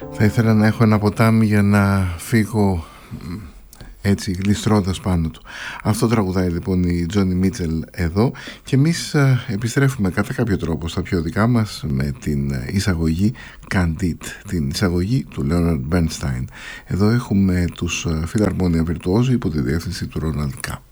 Θα ήθελα να έχω ένα ποτάμι για να φύγω έτσι γλιστρώντας πάνω του. Αυτό τραγουδάει λοιπόν η Τζόνι Μίτσελ εδώ και εμείς επιστρέφουμε κατά κάποιο τρόπο στα πιο δικά μας με την εισαγωγή Candide, την εισαγωγή του Leonard Bernstein. Εδώ έχουμε τους Φιλαρμόνια Βιρτουόζοι υπό τη διεύθυνση του Ρόναλντ Κάπ.